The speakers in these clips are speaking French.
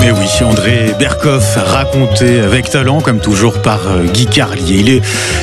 Et oui, André Berkoff, raconté avec talent, comme toujours, par Guy Carlier. Il est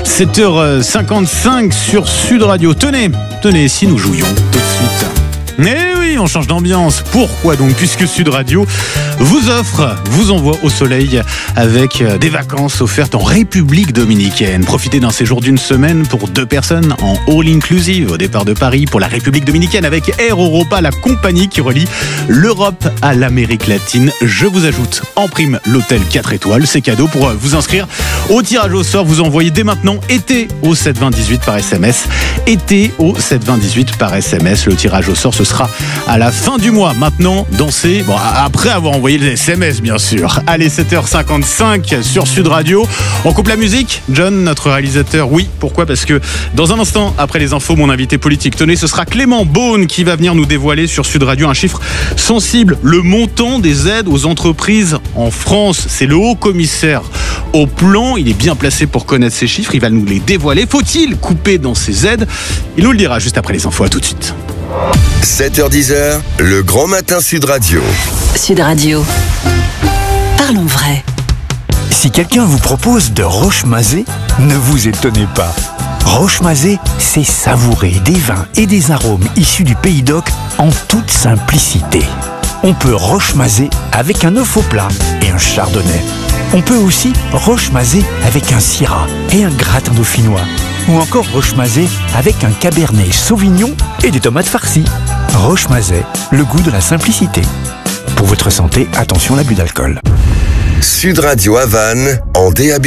7h55 sur Sud Radio. Tenez, si nous jouions tout de suite. Eh oui, on change d'ambiance. Pourquoi donc? Puisque Sud Radio vous envoie au soleil avec des vacances offertes en République dominicaine. Profitez d'un séjour d'une semaine pour 2 personnes en all-inclusive au départ de Paris pour la République dominicaine avec Air Europa, la compagnie qui relie l'Europe à l'Amérique latine. Je vous ajoute en prime l'hôtel 4 étoiles. C'est cadeau. Pour vous inscrire au tirage au sort, vous envoyez dès maintenant été au 72018 par SMS. Été au 72018 par SMS. Le tirage au sort, ce sera à la fin du mois. Maintenant, dansez. Bon, après avoir envoyé les SMS, bien sûr. Allez, 7h55 sur Sud Radio. On coupe la musique. John, notre réalisateur, oui. Pourquoi? Parce que dans un instant, après les infos, mon invité politique, tenez, ce sera Clément Beaune qui va venir nous dévoiler sur Sud Radio un chiffre sensible. Le montant des aides aux entreprises en France. C'est le haut commissaire au plan. Il est bien placé pour connaître ces chiffres. Il va nous les dévoiler. Faut-il couper dans ces aides? Il nous le dira juste après les infos. À tout de suite. 7h-10h, le grand matin Sud Radio. Sud Radio. Parlons vrai. Si quelqu'un vous propose de roche-mazé, ne vous étonnez pas. Roche-mazé, c'est savourer des vins et des arômes issus du Pays d'Oc en toute simplicité. On peut roche-mazé avec un œuf au plat et un chardonnay. On peut aussi roche-mazé avec un syrah et un gratin dauphinois. Ou encore roche-mazé avec un cabernet sauvignon et des tomates farcies. Roche-mazé, le goût de la simplicité. Pour votre santé, attention à l'abus d'alcool. Sud Radio à Vannes en DAB+.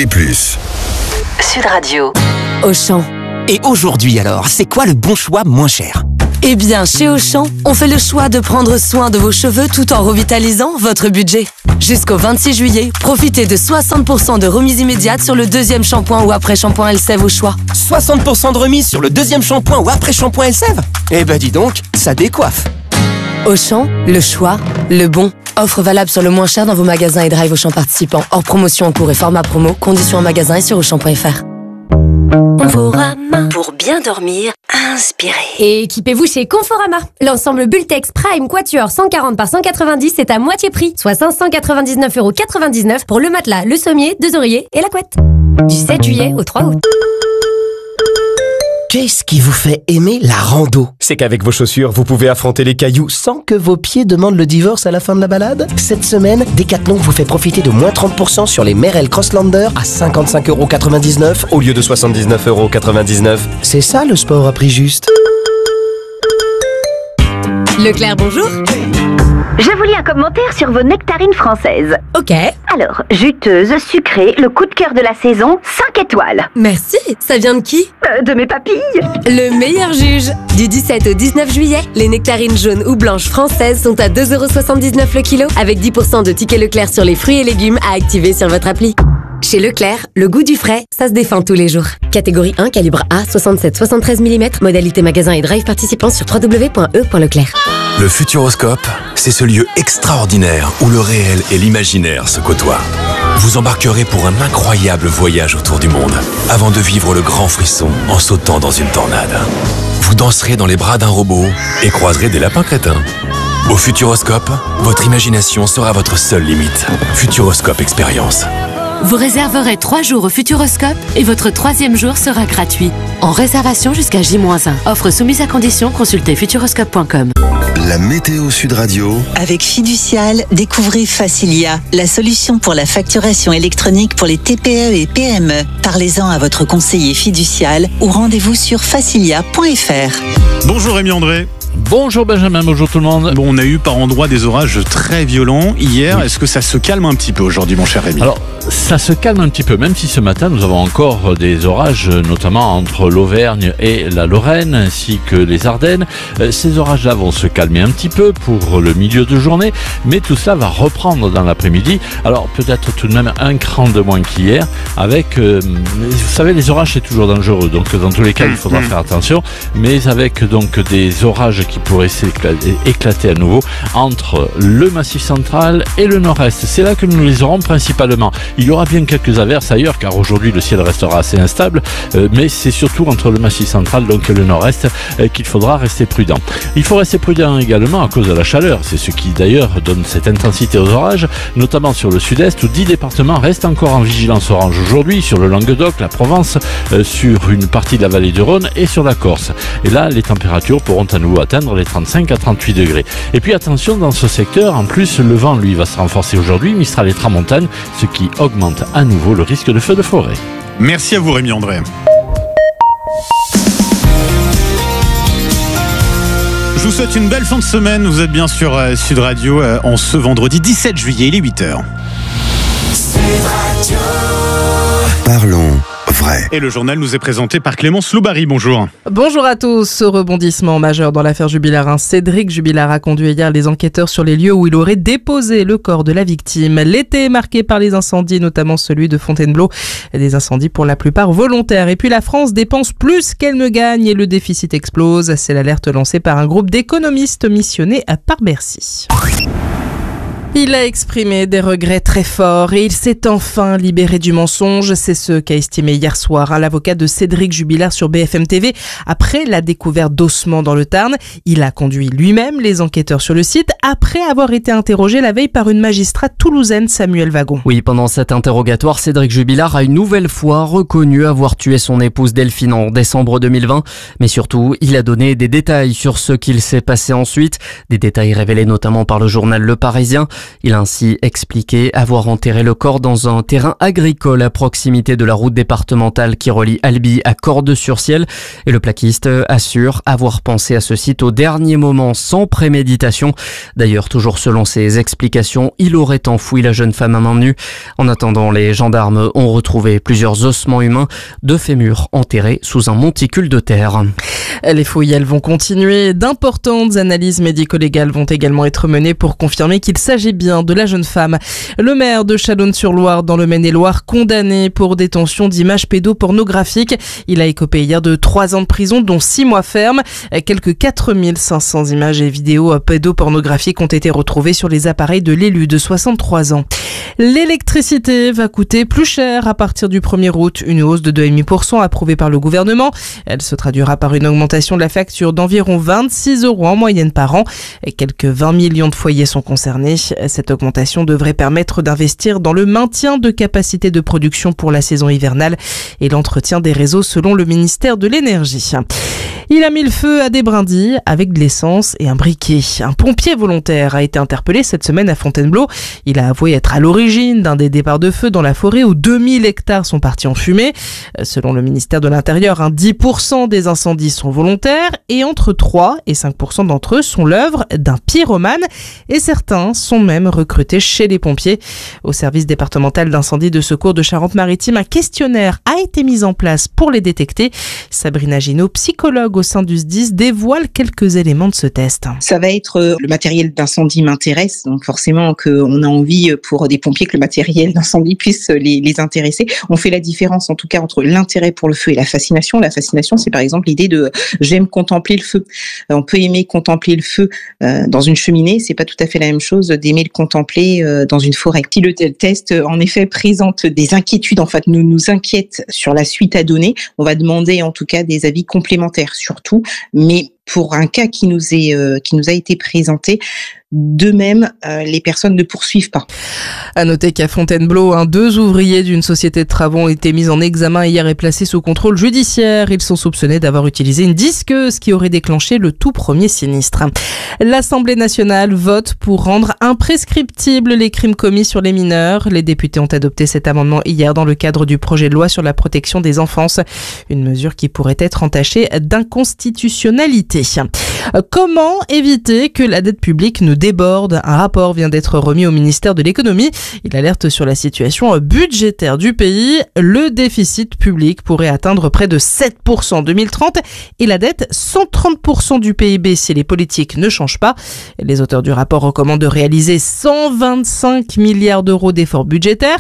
Sud Radio. Auchan. Et aujourd'hui alors, c'est quoi le bon choix moins cher? Eh bien, chez Auchan, on fait le choix de prendre soin de vos cheveux tout en revitalisant votre budget. Jusqu'au 26 juillet, profitez de 60% de remise immédiate sur le 2e shampoing ou après-shampoing Elseve au choix. 60% de remise sur le 2e shampoing ou après-shampoing Elseve? Eh ben dis donc, ça décoiffe. Auchan, le choix, le bon. Offre valable sur le moins cher dans vos magasins et drive Auchan participants. Hors promotion en cours et format promo. Conditions en magasin et sur Auchan.fr. Conforama. Pour bien dormir, inspirez. Et équipez-vous chez Conforama. L'ensemble Bultex Prime Quatuor 140 par 190 est à moitié prix, soit 599,99€ pour le matelas, le sommier, 2 oreillers et la couette. Du 7 juillet au 3 août. Qu'est-ce qui vous fait aimer la rando? C'est qu'avec vos chaussures, vous pouvez affronter les cailloux sans que vos pieds demandent le divorce à la fin de la balade. Cette semaine, Decathlon vous fait profiter de moins 30% sur les Merrell Crosslander à 55,99€ au lieu de 79,99€. C'est ça le sport à prix juste. Leclerc, bonjour. Je vous lis un commentaire sur vos nectarines françaises. Ok. Alors, juteuse, sucrée, le coup de cœur de la saison, 5 étoiles. Merci. Ça vient de qui? De mes papilles. Le meilleur juge. Du 17 au 19 juillet, les nectarines jaunes ou blanches françaises sont à 2,79€ le kilo, avec 10% de tickets Leclerc sur les fruits et légumes à activer sur votre appli. Chez Leclerc, le goût du frais, ça se défend tous les jours. Catégorie 1, calibre A, 67-73 mm, modalité magasin et drive participant sur www.e.leclerc. Le Futuroscope, c'est ce lieu extraordinaire où le réel et l'imaginaire se côtoient. Vous embarquerez pour un incroyable voyage autour du monde, avant de vivre le grand frisson en sautant dans une tornade. Vous danserez dans les bras d'un robot et croiserez des lapins crétins. Au Futuroscope, votre imagination sera votre seule limite. Futuroscope Expérience. Vous réserverez 3 jours au Futuroscope et votre 3e jour sera gratuit. En réservation jusqu'à J-1. Offre soumise à condition, consultez futuroscope.com. La météo Sud Radio. Avec Fiducial, découvrez Facilia, la solution pour la facturation électronique pour les TPE et PME. Parlez-en à votre conseiller Fiducial ou rendez-vous sur facilia.fr. Bonjour Rémi André. Bonjour Benjamin, bonjour tout le monde. Bon, on a eu par endroits des orages très violents hier. Oui. Est-ce que ça se calme un petit peu aujourd'hui, mon cher Rémi? Alors, ça se calme un petit peu, même si ce matin nous avons encore des orages, notamment entre l'Auvergne et la Lorraine, ainsi que les Ardennes. Ces orages-là vont se calmer un petit peu pour le milieu de journée, mais tout cela va reprendre dans l'après-midi. Alors, peut-être tout de même un cran de moins qu'hier, avec, vous savez, les orages c'est toujours dangereux, donc dans tous les cas il faudra faire attention, mais avec donc des orages qui pourrait éclater à nouveau entre le Massif central et le nord-est. C'est là que nous les aurons principalement. Il y aura bien quelques averses ailleurs car aujourd'hui le ciel restera assez instable, mais c'est surtout entre le Massif central donc et le nord-est qu'il faudra rester prudent. Il faut rester prudent également à cause de la chaleur. C'est ce qui d'ailleurs donne cette intensité aux orages, notamment sur le sud-est où 10 départements restent encore en vigilance orange aujourd'hui, sur le Languedoc, la Provence, sur une partie de la vallée du Rhône et sur la Corse. Et là, les températures pourront à nouveau atteindre les 35 à 38 degrés. Et puis attention, dans ce secteur, en plus, le vent, lui, va se renforcer aujourd'hui, Mistral et Tramontane, ce qui augmente à nouveau le risque de feux de forêt. Merci à vous, Rémi André. Je vous souhaite une belle fin de semaine. Vous êtes bien sur Sud Radio en ce vendredi 17 juillet, il est 8h. Parlons vrai. Et le journal nous est présenté par Clémence Loubary. Bonjour. Bonjour à tous. Rebondissement majeur dans l'affaire Jubilard. Cédric Jubilard a conduit hier les enquêteurs sur les lieux où il aurait déposé le corps de la victime. L'été est marqué par les incendies, notamment celui de Fontainebleau. Des incendies pour la plupart volontaires. Et puis la France dépense plus qu'elle ne gagne et le déficit explose. C'est l'alerte lancée par un groupe d'économistes missionnés par Bercy. Il a exprimé des regrets très forts et il s'est enfin libéré du mensonge. C'est ce qu'a estimé hier soir l'avocat de Cédric Jubilard sur BFM TV après la découverte d'ossements dans le Tarn. Il a conduit lui-même les enquêteurs sur le site après avoir été interrogé la veille par une magistrate toulousaine, Samuel Wagon. Oui, pendant cet interrogatoire, Cédric Jubilard a une nouvelle fois reconnu avoir tué son épouse Delphine en décembre 2020. Mais surtout, il a donné des détails sur ce qu'il s'est passé ensuite. Des détails révélés notamment par le journal Le Parisien. Il a ainsi expliqué avoir enterré le corps dans un terrain agricole à proximité de la route départementale qui relie Albi à Cordes-sur-Ciel. Et le plaquiste assure avoir pensé à ce site au dernier moment sans préméditation. D'ailleurs, toujours selon ses explications, il aurait enfoui la jeune femme à main nue. En attendant, les gendarmes ont retrouvé plusieurs ossements humains, 2 fémurs enterrés sous un monticule de terre. Les fouilles, elles vont continuer. D'importantes analyses médico-légales vont également être menées pour confirmer qu'il s'agit bien de la jeune femme. Le maire de Chalonnes-sur-Loire dans le Maine-et-Loire condamné pour détention d'images pédopornographiques. Il a écopé hier de 3 ans de prison dont 6 mois ferme. Quelques 4500 images et vidéos pédopornographiques ont été retrouvées sur les appareils de l'élu de 63 ans. L'électricité va coûter plus cher à partir du 1er août. Une hausse de 2,5% approuvée par le gouvernement. Elle se traduira par une augmentation de la facture d'environ 26 € en moyenne par an. Quelques 20 millions de foyers sont concernés. Cette augmentation devrait permettre d'investir dans le maintien de capacités de production pour la saison hivernale et l'entretien des réseaux selon le ministère de l'Énergie. Il a mis le feu à des brindilles avec de l'essence et un briquet. Un pompier volontaire a été interpellé cette semaine à Fontainebleau. Il a avoué être à l'origine d'un des départs de feu dans la forêt où 2000 hectares sont partis en fumée. Selon le ministère de l'Intérieur, 10% des incendies sont volontaires et entre 3 et 5% d'entre eux sont l'œuvre d'un pyromane et certains sont même recrutés chez les pompiers. Au service départemental d'incendie de secours de Charente-Maritime, un questionnaire a été mis en place pour les détecter. Sabrina Ginaud, psychologue au sein du SDIS, dévoile quelques éléments de ce test. Ça va être le matériel d'incendie m'intéresse, donc forcément qu'on a envie pour des pompiers que le matériel d'incendie puisse les intéresser. On fait la différence en tout cas entre l'intérêt pour le feu et la fascination. La fascination, c'est par exemple l'idée de j'aime contempler le feu. On peut aimer contempler le feu dans une cheminée, c'est pas tout à fait la même chose d'aimer le contempler dans une forêt. Si le test en effet présente des inquiétudes, en fait nous inquiète sur la suite à donner, on va demander en tout cas des avis complémentaires surtout, mais pour un cas qui nous a été présenté, de même, les personnes ne poursuivent pas. À noter qu'à Fontainebleau, 2 ouvriers d'une société de travaux ont été mis en examen hier et placés sous contrôle judiciaire. Ils sont soupçonnés d'avoir utilisé une disqueuse qui aurait déclenché le tout premier sinistre. L'Assemblée nationale vote pour rendre imprescriptibles les crimes commis sur les mineurs. Les députés ont adopté cet amendement hier dans le cadre du projet de loi sur la protection des enfances. Une mesure qui pourrait être entachée d'inconstitutionnalité. Comment éviter que la dette publique ne déborde? Un rapport vient d'être remis au ministère de l'économie. Il alerte sur la situation budgétaire du pays. Le déficit public pourrait atteindre près de 7% en 2030 et la dette 130% du PIB si les politiques ne changent pas. Les auteurs du rapport recommandent de réaliser 125 milliards d'euros d'efforts budgétaires.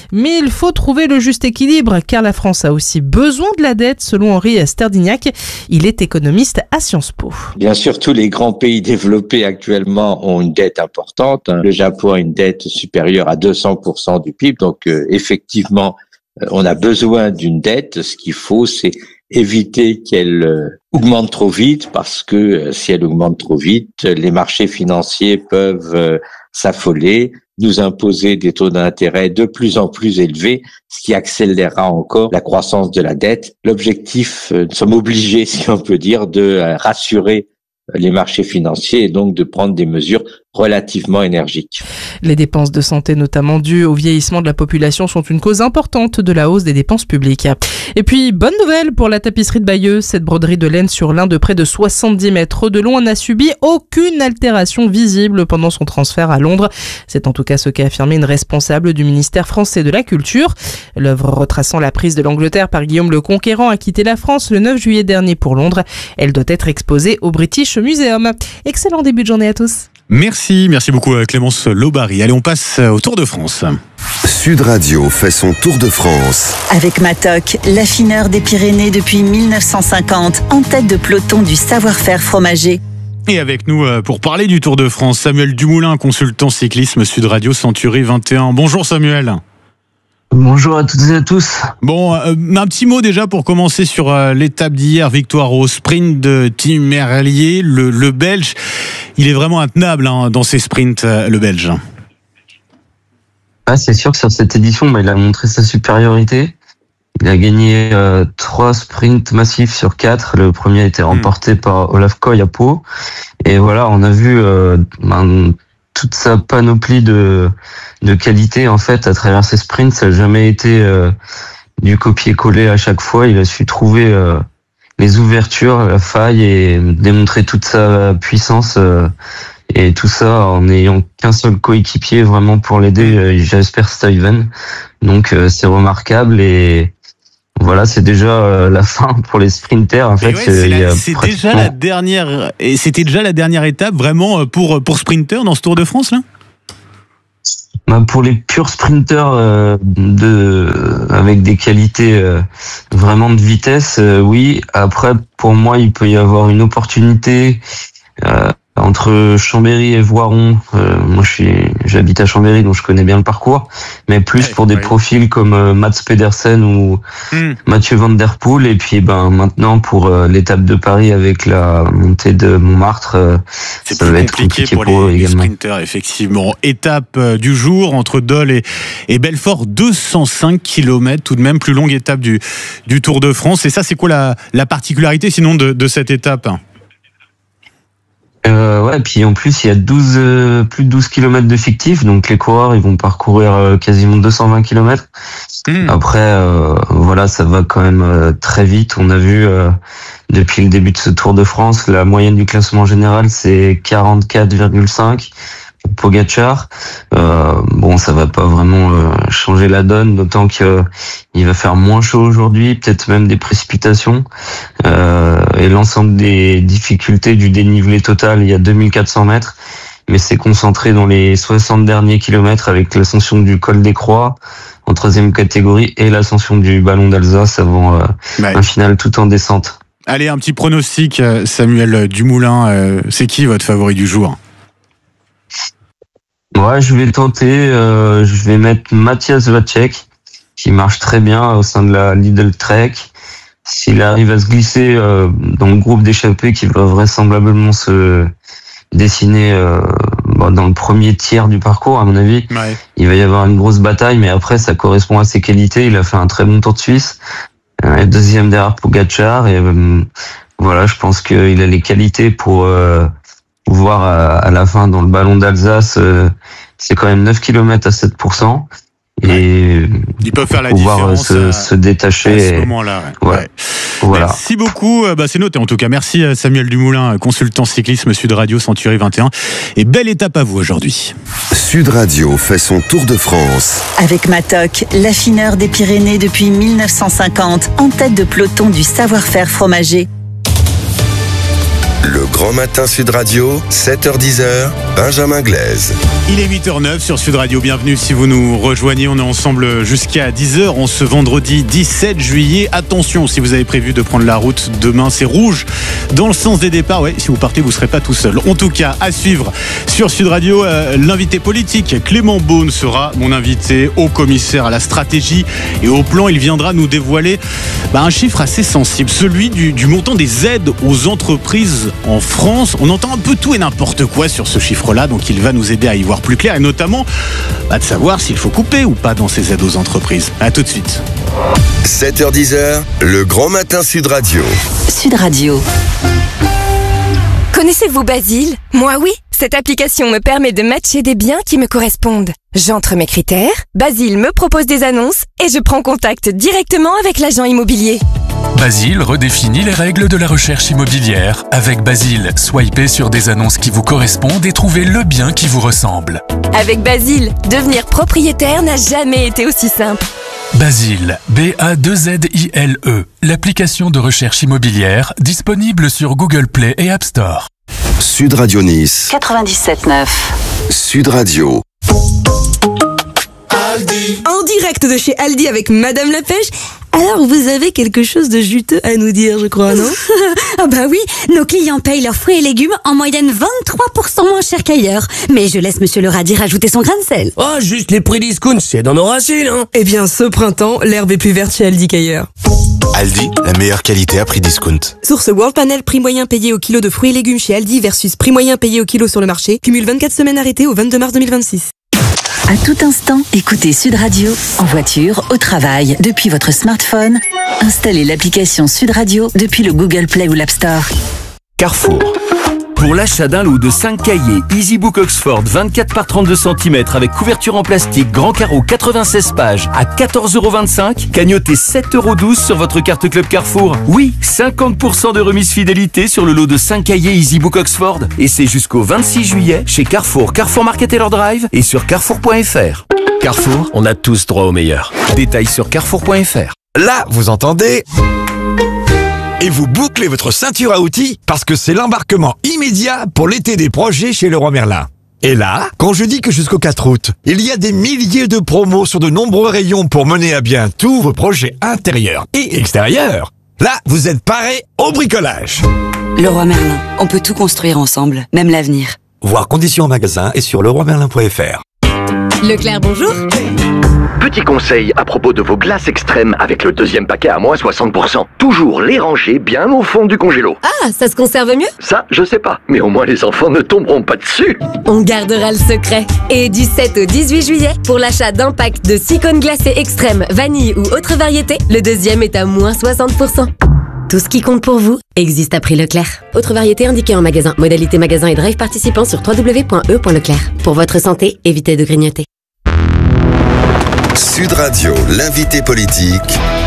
Mais il faut trouver le juste équilibre, car la France a aussi besoin de la dette, selon Henri Sterdignac. Il est économiste à Sciences Po. Bien sûr, tous les grands pays développés actuellement ont une dette importante. Le Japon a une dette supérieure à 200% du PIB. Donc, effectivement, on a besoin d'une dette. Ce qu'il faut, c'est éviter qu'elle augmente trop vite, parce que si elle augmente trop vite, les marchés financiers peuvent s'affoler, nous imposer des taux d'intérêt de plus en plus élevés, ce qui accélérera encore la croissance de la dette. L'objectif, nous sommes obligés, si on peut dire, de rassurer les marchés financiers et donc de prendre des mesures relativement énergiques. Les dépenses de santé, notamment dues au vieillissement de la population, sont une cause importante de la hausse des dépenses publiques. Et puis, bonne nouvelle pour la tapisserie de Bayeux. Cette broderie de laine sur lin de près de 70 mètres de long n'a subi aucune altération visible pendant son transfert à Londres. C'est en tout cas ce qu'a affirmé une responsable du ministère français de la Culture. L'œuvre retraçant la prise de l'Angleterre par Guillaume le Conquérant a quitté la France le 9 juillet dernier pour Londres. Elle doit être exposée au British Museum. Excellent début de journée à tous. Merci beaucoup Clémence Lobary. Allez, on passe au Tour de France. Sud Radio fait son Tour de France. Avec Matok, l'affineur des Pyrénées depuis 1950, en tête de peloton du savoir-faire fromager. Et avec nous pour parler du Tour de France, Samuel Dumoulin, consultant cyclisme Sud Radio Century 21. Bonjour Samuel. Bonjour à toutes et à tous. Bon, un petit mot déjà pour commencer sur l'étape d'hier, victoire au sprint de Tim Merlier, le Belge. Il est vraiment intenable dans ses sprints, le Belge. Ah, c'est sûr que sur cette édition, il a montré sa supériorité. Il a gagné 3 sprints massifs sur 4. Le premier a été remporté par Olaf Koy à Pau. Et voilà, on a vu toute sa panoplie de qualité en fait à travers ses sprints. Ça n'a jamais été du copier-coller à chaque fois. Il a su trouver les ouvertures, la faille et démontrer toute sa puissance. Et tout ça en n'ayant qu'un seul coéquipier vraiment pour l'aider, Jasper Stuyven. Donc c'est remarquable et voilà, c'est déjà la fin pour les sprinters. En fait, c'était déjà la dernière étape vraiment pour sprinter dans ce Tour de France là. Pour les purs sprinters avec des qualités vraiment de vitesse, oui. Après, pour moi, il peut y avoir une opportunité entre Chambéry et Voiron. Moi, j'habite à Chambéry, donc je connais bien le parcours, mais plus pour des profils comme Mats Pedersen ou Mathieu Van Der Poel. Et puis, maintenant pour l'étape de Paris avec la montée de Montmartre, ça va être compliqué pour les sprinters, effectivement. Étape du jour entre Dole et Belfort, 205 km, tout de même plus longue étape du Tour de France. Et ça, c'est quoi la particularité sinon de cette étape? Ouais, puis en plus il y a plus de 12 km de fictifs, donc les coureurs ils vont parcourir quasiment 220 km. Après voilà, ça va quand même très vite. On a vu depuis le début de ce Tour de France, la moyenne du classement général c'est 44,5 pour Pogačar. Bon, ça va pas vraiment changer la donne, d'autant que il va faire moins chaud aujourd'hui, peut-être même des précipitations. Et l'ensemble des difficultés du dénivelé total, il y a 2400 mètres, mais c'est concentré dans les 60 derniers kilomètres avec l'ascension du col des Croix en 3e catégorie et l'ascension du Ballon d'Alsace avant un final tout en descente. Allez, un petit pronostic, Samuel Dumoulin, c'est qui votre favori du jour? Ouais, je vais tenter, je vais mettre Matthias Vacek, qui marche très bien au sein de la Lidl Trek. S'il arrive à se glisser dans le groupe d'échappés qui va vraisemblablement se dessiner dans le premier tiers du parcours, à mon avis, il va y avoir une grosse bataille, mais après ça correspond à ses qualités. Il a fait un très bon Tour de Suisse, deuxième derrière Pogačar, et voilà, je pense qu'il a les qualités pour pouvoir à la fin dans le Ballon d'Alsace, c'est quand même 9 km à 7%. Et ils peuvent faire la pouvoir différence se détacher à ce moment-là. Ouais. Voilà. Merci beaucoup, c'est noté en tout cas. Merci Samuel Dumoulin, consultant cyclisme Sud Radio Century 21. Et belle étape à vous aujourd'hui. Sud Radio fait son Tour de France. Avec Matok, l'affineur des Pyrénées depuis 1950, en tête de peloton du savoir-faire fromager. Le Grand Matin Sud Radio, 7h-10h. Benjamin Glaise. Il est 8h09 sur Sud Radio, bienvenue si vous nous rejoignez, on est ensemble jusqu'à 10h en ce vendredi 17 juillet. Attention, si vous avez prévu de prendre la route demain, c'est rouge dans le sens des départs. Ouais, si vous partez, vous ne serez pas tout seul. En tout cas, à suivre sur Sud Radio, l'invité politique Clément Beaune sera mon invité, haut commissaire à la stratégie et au plan. Il viendra nous dévoiler un chiffre assez sensible, celui du montant des aides aux entreprises en France. On entend un peu tout et n'importe quoi sur ce chiffre-là, donc il va nous aider à y voir plus clair et notamment de savoir s'il faut couper ou pas dans ces aides aux entreprises. A tout de suite. 7h10, le grand matin Sud Radio. Sud Radio. Connaissez-vous Basile ? Moi oui, cette application me permet de matcher des biens qui me correspondent. J'entre mes critères, Basile me propose des annonces et je prends contact directement avec l'agent immobilier. Basile redéfinit les règles de la recherche immobilière. Avec Basile, swipez sur des annonces qui vous correspondent et trouvez le bien qui vous ressemble. Avec Basile, devenir propriétaire n'a jamais été aussi simple. Basile, B-A-2-Z-I-L-E, l'application de recherche immobilière disponible sur Google Play et App Store. Sud Radio Nice 97.9. Sud Radio. En direct de chez Aldi avec Madame la Pêche. Alors, vous avez quelque chose de juteux à nous dire, je crois, non? Ah bah oui, nos clients payent leurs fruits et légumes en moyenne 23% moins cher qu'ailleurs. Mais je laisse Monsieur le radis rajouter son grain de sel. Oh, juste les prix discount, c'est dans nos racines, hein. Eh bien, ce printemps, l'herbe est plus verte chez Aldi qu'ailleurs. Aldi, la meilleure qualité à prix discount. Source World Panel, prix moyen payé au kilo de fruits et légumes chez Aldi versus prix moyen payé au kilo sur le marché. Cumule 24 semaines arrêtées au 22 mars 2026. À tout instant, écoutez Sud Radio, en voiture, au travail, depuis votre smartphone. Installez l'application Sud Radio depuis le Google Play ou l'App Store. Carrefour. Pour l'achat d'un lot de 5 cahiers EasyBook Oxford 24 par 32 cm avec couverture en plastique grand carreau 96 pages à 14,25 €, cagnotez 7,12 € sur votre carte Club Carrefour. Oui, 50% de remise fidélité sur le lot de 5 cahiers EasyBook Oxford. Et c'est jusqu'au 26 juillet chez Carrefour, Carrefour Market et leur Drive et sur carrefour.fr. Carrefour, on a tous droit au meilleur. Détails sur carrefour.fr. Là, vous entendez ? Et vous bouclez votre ceinture à outils parce que c'est l'embarquement immédiat pour l'été des projets chez Leroy Merlin. Et là, quand je dis que jusqu'au 4 août, il y a des milliers de promos sur de nombreux rayons pour mener à bien tous vos projets intérieurs et extérieurs, là, vous êtes parés au bricolage. Leroy Merlin, on peut tout construire ensemble, même l'avenir. Voir conditions en magasin et sur leroymerlin.fr. Leclerc, bonjour. Petit conseil à propos de vos glaces extrêmes avec le deuxième paquet à moins 60%. Toujours les ranger bien au fond du congélo. Ah, ça se conserve mieux ? Ça, je sais pas. Mais au moins les enfants ne tomberont pas dessus. On gardera le secret. Et du 7 au 18 juillet, pour l'achat d'un pack de 6 cônes glacés extrêmes, vanille ou autre variété, le deuxième est à moins 60%. Tout ce qui compte pour vous existe à prix Leclerc. Autre variété indiquée en magasin. Modalité magasin et drive participant sur www.e.leclerc. Pour votre santé, évitez de grignoter. Sud Radio, l'invité politique,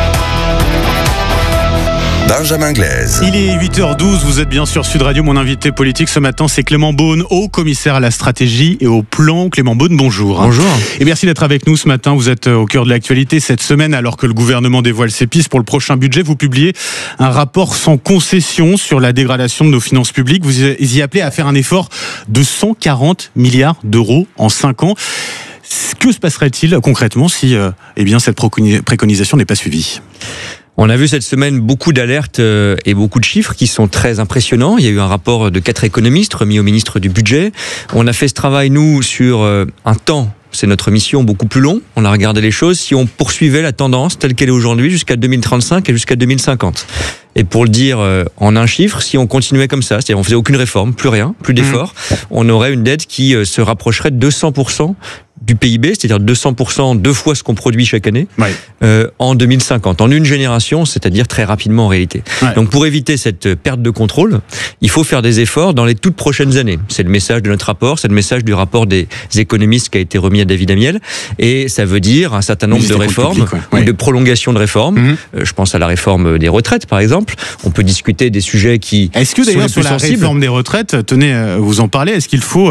Benjamin Glaise. Il est 8h12, vous êtes bien sur Sud Radio. Mon invité politique ce matin, c'est Clément Beaune, haut commissaire à la stratégie et au plan. Clément Beaune, bonjour. Bonjour. Et merci d'être avec nous ce matin. Vous êtes au cœur de l'actualité cette semaine, alors que le gouvernement dévoile ses pistes pour le prochain budget. Vous publiez un rapport sans concession sur la dégradation de nos finances publiques. Vous y appelez à faire un effort de 140 milliards d'euros en 5 ans. Que se passerait-il concrètement si cette préconisation n'est pas suivie ? On a vu cette semaine beaucoup d'alertes et beaucoup de chiffres qui sont très impressionnants. Il y a eu un rapport de 4 économistes remis au ministre du Budget. On a fait ce travail, nous, sur un temps. C'est notre mission beaucoup plus long. On a regardé les choses. Si on poursuivait la tendance telle qu'elle est aujourd'hui jusqu'à 2035 et jusqu'à 2050. Et pour le dire en un chiffre, si on continuait comme ça, c'est-à-dire on faisait aucune réforme, plus rien, plus d'efforts, on aurait une dette qui se rapprocherait de 200% du PIB, c'est-à-dire 200%, 2 fois ce qu'on produit chaque année, en 2050, en une génération, c'est-à-dire très rapidement en réalité. Ouais. Donc pour éviter cette perte de contrôle, il faut faire des efforts dans les toutes prochaines années. C'est le message de notre rapport, c'est le message du rapport des économistes qui a été remis à David Amiel, et ça veut dire un certain nombre de réformes, ou de prolongations de réformes. Je pense à la réforme des retraites, par exemple. On peut discuter des sujets qui Est-ce que d'ailleurs sur la réforme des retraites, tenez, vous en parlez, est-ce qu'il faut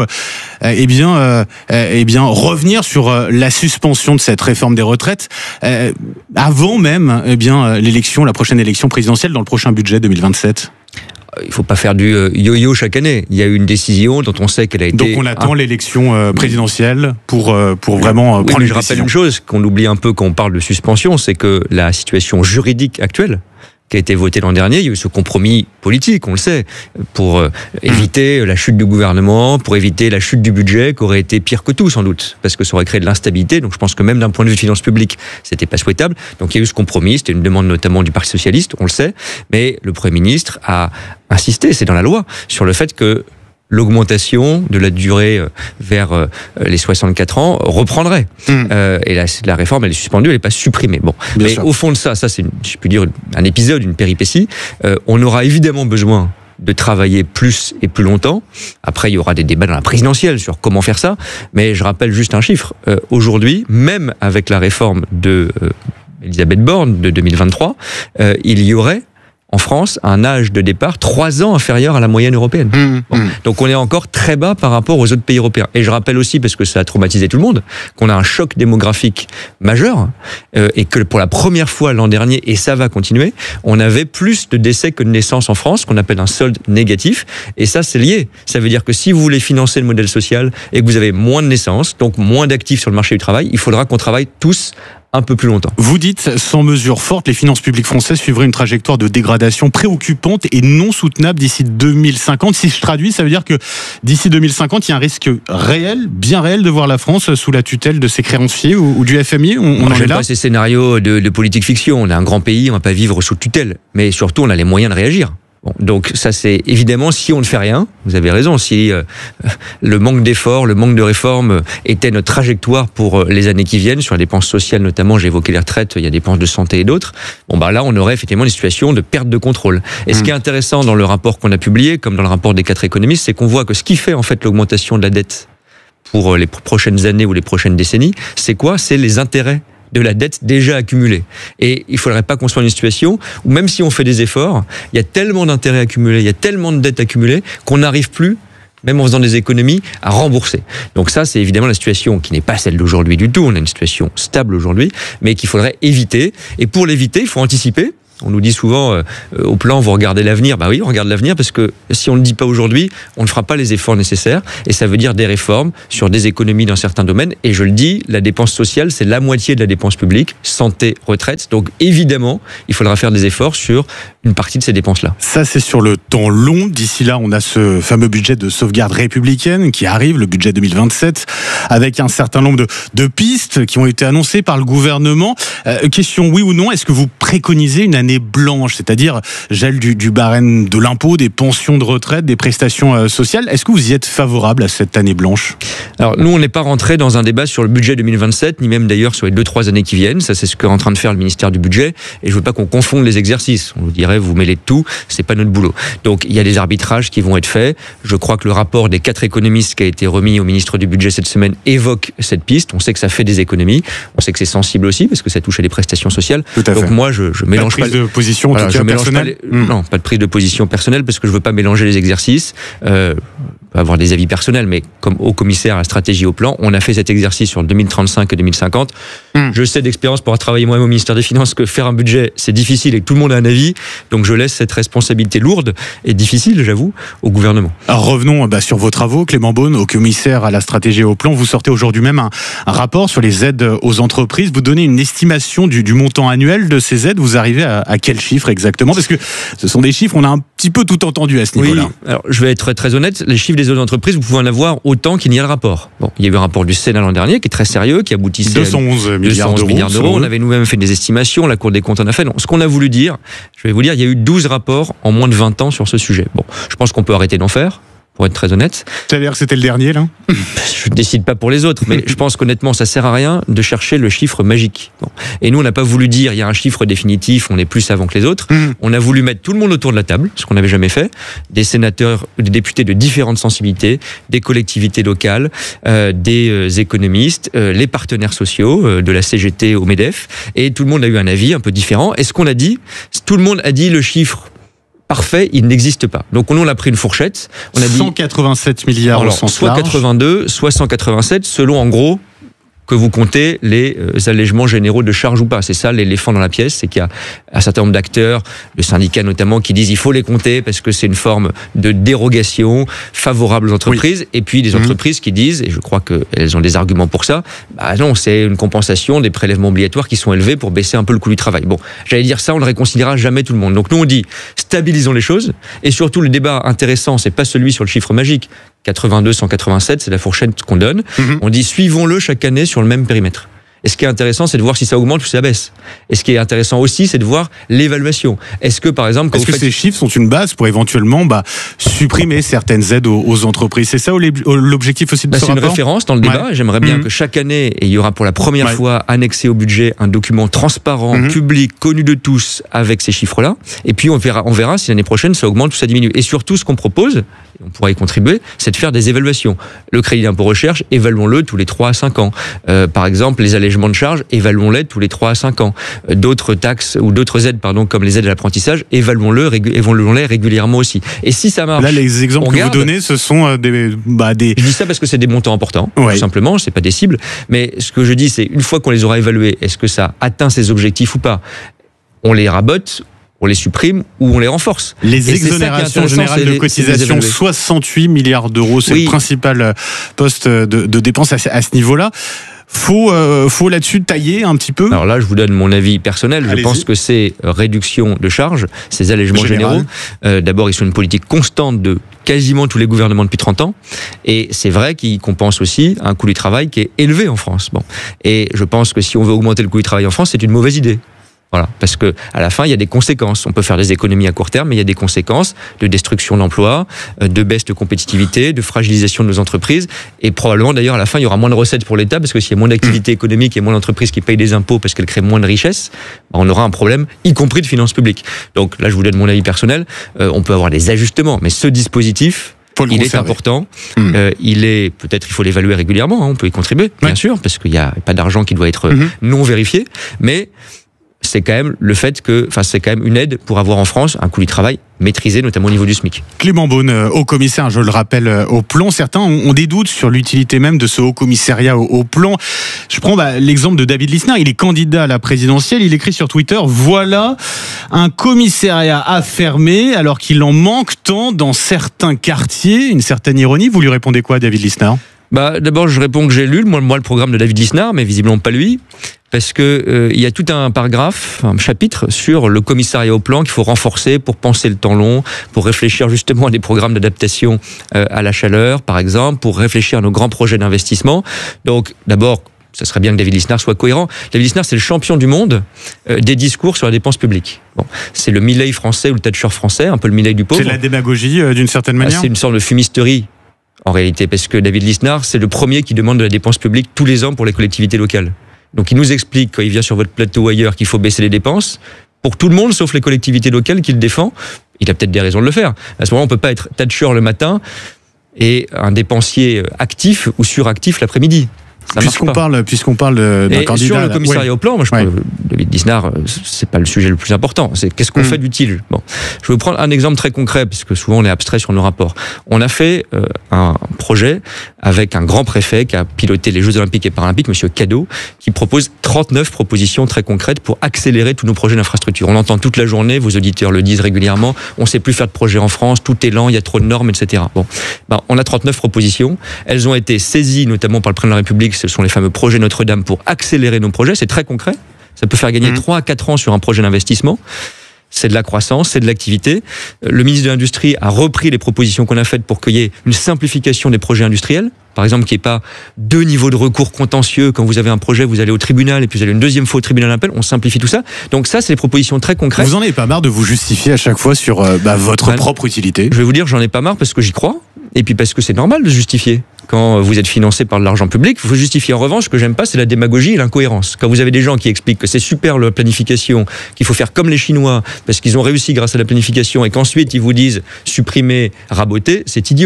revenir sur la suspension de cette réforme des retraites avant même l'élection, la prochaine élection présidentielle dans le prochain budget 2027 ? il ne faut pas faire du yo-yo chaque année. Il y a eu une décision dont on sait qu'elle a été... Donc on attend l'élection présidentielle pour vraiment prendre une je rappelle une chose qu'on oublie un peu quand on parle de suspension, c'est que la situation juridique actuelle qui a été votée l'an dernier, il y a eu ce compromis politique, on le sait, pour éviter la chute du gouvernement, pour éviter la chute du budget, qui aurait été pire que tout sans doute, parce que ça aurait créé de l'instabilité. Donc je pense que même d'un point de vue de finances publiques, c'était pas souhaitable. Donc il y a eu ce compromis, c'était une demande notamment du Parti socialiste, on le sait, mais le Premier ministre a insisté, c'est dans la loi, sur le fait que l'augmentation de la durée vers les 64 ans reprendrait. Et la réforme, elle est suspendue, elle n'est pas supprimée. Bon. Mais au fond de ça c'est, je peux dire, un épisode, une péripétie. On aura évidemment besoin de travailler plus et plus longtemps. Après, il y aura des débats dans la présidentielle sur comment faire ça. Mais je rappelle juste un chiffre. Aujourd'hui, même avec la réforme de Elisabeth Borne de 2023, il y aurait en France un âge de départ 3 ans inférieur à la moyenne européenne. Donc on est encore très bas par rapport aux autres pays européens. Et je rappelle aussi, parce que ça a traumatisé tout le monde, qu'on a un choc démographique majeur et que pour la première fois l'an dernier, et ça va continuer, on avait plus de décès que de naissances en France, qu'on appelle un solde négatif. Et ça, c'est lié. Ça veut dire que si vous voulez financer le modèle social et que vous avez moins de naissances, donc moins d'actifs sur le marché du travail, il faudra qu'on travaille tous un peu plus longtemps. Vous dites, sans mesure forte, les finances publiques françaises suivraient une trajectoire de dégradation préoccupante et non soutenable d'ici 2050. Si je traduis, ça veut dire que d'ici 2050, il y a un risque réel, bien réel, de voir la France sous la tutelle de ses créanciers ou du FMI. On en est là. Pas ces scénarios de politique fiction. On est un grand pays, on ne va pas vivre sous tutelle. Mais surtout, on a les moyens de réagir. Bon, donc ça, c'est évidemment, si on ne fait rien, vous avez raison, si le manque d'efforts, le manque de réformes était notre trajectoire pour les années qui viennent, sur les dépenses sociales notamment, j'ai évoqué les retraites, il y a des dépenses de santé et d'autres, bon bah là on aurait effectivement une situation de perte de contrôle. Et ce qui est intéressant dans le rapport qu'on a publié, comme dans le rapport des 4 économistes, c'est qu'on voit que ce qui fait en fait l'augmentation de la dette pour les prochaines années ou les prochaines décennies, c'est quoi? C'est les intérêts de la dette déjà accumulée. Et il ne faudrait pas qu'on soit dans une situation où même si on fait des efforts, il y a tellement d'intérêts accumulés, il y a tellement de dettes accumulées qu'on n'arrive plus, même en faisant des économies, à rembourser. Donc ça, c'est évidemment la situation qui n'est pas celle d'aujourd'hui du tout. On a une situation stable aujourd'hui, mais qu'il faudrait éviter. Et pour l'éviter, il faut anticiper. On nous dit souvent, au plan, vous regardez l'avenir. Bah oui, on regarde l'avenir parce que si on ne le dit pas aujourd'hui, on ne fera pas les efforts nécessaires. Et ça veut dire des réformes sur des économies dans certains domaines. Et je le dis, la dépense sociale, c'est la moitié de la dépense publique, santé, retraite. Donc évidemment, il faudra faire des efforts sur une partie de ces dépenses-là. Ça, c'est sur le temps long. D'ici là, on a ce fameux budget de sauvegarde républicaine qui arrive, le budget 2027, avec un certain nombre de pistes qui ont été annoncées par le gouvernement. Question oui ou non, est-ce que vous préconisez une année blanche, c'est-à-dire gel du barème de l'impôt, des pensions de retraite, des prestations sociales? Est-ce que vous y êtes favorable à cette année blanche? Alors nous, on n'est pas rentré dans un débat sur le budget 2027, ni même d'ailleurs sur les 2-3 années qui viennent. Ça, c'est ce qu'est en train de faire le ministère du budget. Et je veux pas qu'on confonde les exercices. On vous dirait, vous mêlez de tout, c'est pas notre boulot. Donc il y a des arbitrages qui vont être faits. Je crois que le rapport des 4 économistes qui a été remis au ministre du budget cette semaine évoque cette piste. On sait que ça fait des économies. On sait que c'est sensible aussi parce que ça touche à des prestations sociales. Donc moi, je mélange pas de position, voilà, je mélange pas non, pas de prise de position personnelle parce que je veux pas mélanger les exercices. Avoir des avis personnels, mais comme haut commissaire à la stratégie au plan, on a fait cet exercice sur 2035 et 2050. Je sais d'expérience pour avoir travaillé moi-même au ministère des Finances que faire un budget, c'est difficile et que tout le monde a un avis. Donc je laisse cette responsabilité lourde et difficile, j'avoue, au gouvernement. Alors revenons sur vos travaux, Clément Beaune, au commissaire à la stratégie au plan. Vous sortez aujourd'hui même un rapport sur les aides aux entreprises. Vous donnez une estimation du montant annuel de ces aides. Vous arrivez à quel chiffre exactement? Parce que ce sont des chiffres, on a un petit peu tout entendu à ce niveau-là. Oui, alors je vais être très honnête, les chiffres des autres entreprises, vous pouvez en avoir autant qu'il n'y a le rapport. Bon, il y a eu un rapport du Sénat l'an dernier qui est très sérieux, qui aboutissait 211 milliards d'euros. On avait nous-mêmes fait des estimations, la Cour des comptes en a fait. Donc, ce qu'on a voulu dire, je vais vous dire, il y a eu 12 rapports en moins de 20 ans sur ce sujet. Bon, je pense qu'on peut arrêter d'en faire, pour être très honnête. C'est-à-dire que c'était le dernier, là? Je ne décide pas pour les autres, mais je pense qu'honnêtement, ça sert à rien de chercher le chiffre magique. Bon. Et nous, on n'a pas voulu dire, il y a un chiffre définitif, on est plus avant que les autres. On a voulu mettre tout le monde autour de la table, ce qu'on n'avait jamais fait. Des sénateurs, des députés de différentes sensibilités, des collectivités locales, des économistes, les partenaires sociaux, de la CGT au MEDEF. Et tout le monde a eu un avis un peu différent. Et ce qu'on a dit, tout le monde a dit le chiffre parfait, il n'existe pas. Donc on a pris une fourchette. On a dit 187 milliards au sens soit large. 82, soit 187, selon en gros que vous comptez les allègements généraux de charges ou pas. C'est ça l'éléphant dans la pièce, c'est qu'il y a un certain nombre d'acteurs, le syndicat notamment, qui disent il faut les compter parce que c'est une forme de dérogation favorable aux entreprises, et puis des entreprises qui disent, et je crois qu'elles ont des arguments pour ça, bah non, c'est une compensation des prélèvements obligatoires qui sont élevés pour baisser un peu le coût du travail. Bon, j'allais dire ça, on ne le réconciliera jamais tout le monde. Donc nous on dit, stabilisons les choses, et surtout le débat intéressant, c'est pas celui sur le chiffre magique, 82, 187, c'est la fourchette qu'on donne. On dit suivons-le chaque année sur le même périmètre. Et ce qui est intéressant, c'est de voir si ça augmente ou si ça baisse. Et ce qui est intéressant aussi, c'est de voir l'évaluation. Est-ce que, par exemple... Est-ce que ces chiffres sont une base pour éventuellement supprimer certaines aides aux entreprises? C'est ça l'objectif aussi de ce rapport? C'est une référence dans le débat. J'aimerais bien que chaque année, et il y aura pour la première fois annexé au budget un document transparent, public, connu de tous, avec ces chiffres-là. Et puis on verra si l'année prochaine ça augmente ou ça diminue. Et surtout, ce qu'on propose, on pourra y contribuer, c'est de faire des évaluations. Le crédit d'impôt recherche, évaluons-le tous les 3 à 5 ans. Par exemple, les allègements de charges, évaluons-les tous les 3 à 5 ans. D'autres taxes ou d'autres aides, comme les aides à l'apprentissage, évaluons-les régulièrement aussi. Et si ça marche... Là, les exemples que vous donnez, ce sont des... Je dis ça parce que c'est des montants importants, tout simplement, c'est pas des cibles. Mais ce que je dis, c'est une fois qu'on les aura évalués, est-ce que ça atteint ses objectifs ou pas? On les rabote, on les supprime ou on les renforce. Les exonérations générales de cotisation, 68 milliards d'euros, c'est le principal poste de dépenses à ce niveau-là. Faut là-dessus tailler un petit peu. Alors là, je vous donne mon avis personnel. Je pense que ces réductions de charges, ces allègements généraux, d'abord, ils sont une politique constante de quasiment tous les gouvernements depuis 30 ans. Et c'est vrai qu'ils compensent aussi un coût du travail qui est élevé en France. Bon. Et je pense que si on veut augmenter le coût du travail en France, c'est une mauvaise idée. Voilà, parce que à la fin, il y a des conséquences. On peut faire des économies à court terme, mais il y a des conséquences de destruction d'emplois, de baisse de compétitivité, de fragilisation de nos entreprises, et probablement d'ailleurs à la fin, il y aura moins de recettes pour l'État, parce que s'il y a moins d'activité économique et moins d'entreprises qui payent des impôts parce qu'elles créent moins de richesses, on aura un problème, y compris de finances publiques. Donc là, je vous donne mon avis personnel. On peut avoir des ajustements, mais ce dispositif, il est important. Il faut l'évaluer régulièrement. On peut y contribuer, bien sûr, parce qu'il n'y a pas d'argent qui doit être non vérifié, mais c'est quand même c'est quand même une aide pour avoir en France un coût du travail maîtrisé, notamment au niveau du SMIC. Clément Beaune, haut commissaire, je le rappelle, au plan. Certains ont des doutes sur l'utilité même de ce haut commissariat au plan. Je prends l'exemple de David Lisnard. Il est candidat à la présidentielle. Il écrit sur Twitter, voilà un commissariat à fermer alors qu'il en manque tant dans certains quartiers. Une certaine ironie. Vous lui répondez quoi, David Lisnard? D'abord, je réponds que j'ai lu moi le programme de David Lisnard, mais visiblement pas lui, parce que il y a tout un paragraphe, un chapitre sur le commissariat au plan qu'il faut renforcer pour penser le temps long, pour réfléchir justement à des programmes d'adaptation à la chaleur, par exemple, pour réfléchir à nos grands projets d'investissement. Donc, d'abord, ça serait bien que David Lisnard soit cohérent. David Lisnard, c'est le champion du monde des discours sur la dépense publique. Bon, c'est le Milei français ou le Thatcher français, un peu le Milei du pauvre. C'est de la démagogie d'une certaine manière. C'est une sorte de fumisterie. En réalité, parce que David Lisnard, c'est le premier qui demande de la dépense publique tous les ans pour les collectivités locales. Donc il nous explique, quand il vient sur votre plateau ou ailleurs, qu'il faut baisser les dépenses pour tout le monde, sauf les collectivités locales qu'il défend. Il a peut-être des raisons de le faire. À ce moment-là, on ne peut pas être Thatcher le matin et un dépensier actif ou suractif l'après-midi. Puisqu'on parle d'un candidat. Sur le commissariat au plan, moi je pense que David Lisnard, c'est pas le sujet le plus important. C'est qu'est-ce qu'on fait d'utile. Bon, je vais vous prendre un exemple très concret, puisque souvent on est abstrait sur nos rapports. On a fait un projet avec un grand préfet qui a piloté les Jeux Olympiques et Paralympiques, Monsieur Cadeau, qui propose 39 propositions très concrètes pour accélérer tous nos projets d'infrastructure. On l'entend toute la journée, vos auditeurs le disent régulièrement. On sait plus faire de projets en France, tout est lent, il y a trop de normes, etc. Bon, on a 39 propositions. Elles ont été saisies notamment par le président de la République. Ce sont les fameux projets Notre-Dame pour accélérer nos projets. C'est très concret. Ça peut faire gagner 3 à 4 ans sur un projet d'investissement. C'est de la croissance, c'est de l'activité. Le ministre de l'Industrie a repris les propositions qu'on a faites pour qu'il y ait une simplification des projets industriels. Par exemple, qu'il n'y ait pas 2 niveaux de recours contentieux. Quand vous avez un projet, vous allez au tribunal et puis vous allez une deuxième fois au tribunal d'appel. On simplifie tout ça. Donc ça, c'est des propositions très concrètes. Vous en avez pas marre de vous justifier à chaque fois sur votre propre utilité? Je vais vous dire, j'en ai pas marre parce que j'y crois. Et puis parce que c'est normal de se justifier. Quand vous êtes financé par de l'argent public, il faut justifier. En revanche, ce que j'aime pas, c'est la démagogie et l'incohérence. Quand vous avez des gens qui expliquent que c'est super la planification, qu'il faut faire comme les Chinois, parce qu'ils ont réussi grâce à la planification, et qu'ensuite ils vous disent supprimer, raboter, c'est idiot.